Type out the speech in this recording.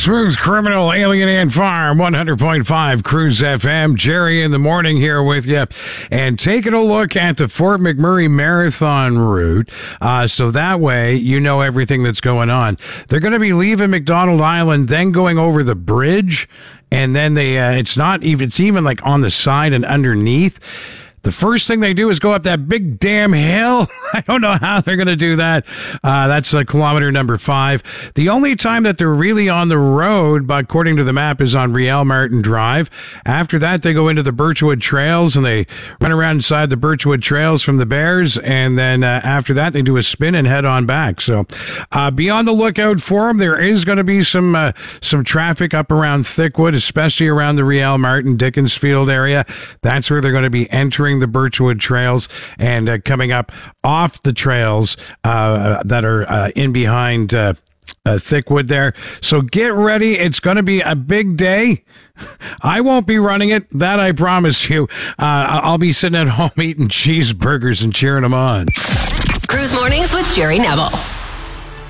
Smooth Criminal, Alien Ant Farm, 100.5 Cruise FM. Jerry in the morning here with you. And taking a look at the Fort McMurray Marathon route. So that way you know everything that's going on. They're going to be leaving McDonald Island, then going over the bridge. And then it's even like on the side and underneath. The first thing they do is go up that big damn hill. I don't know how they're going to do that. That's kilometer number 5. The only time that they're really on the road, but according to the map, is on Riel Martin Drive. After that, they go into the Birchwood Trails, and they run around inside the Birchwood Trails from the Bears. And then after that, they do a spin and head on back. So be on the lookout for them. There is going to be some traffic up around Thickwood, especially around the Riel Martin Dickensfield area. That's where they're going to be entering the Birchwood Trails and coming up off the trails that are in behind Thickwood there. So get ready. It's going to be a big day. I won't be running it. That I promise you. I'll be sitting at home eating cheeseburgers and cheering them on. Cruise Mornings with Jerry Neville.